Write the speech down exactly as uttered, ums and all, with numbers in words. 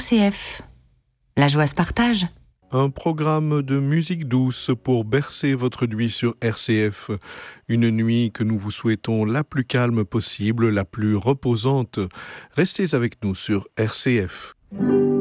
C F. La joie se partage. Un programme de musique douce pour bercer votre nuit sur R C F. Une nuit que nous vous souhaitons la plus calme possible, la plus reposante. Restez avec nous sur R C F.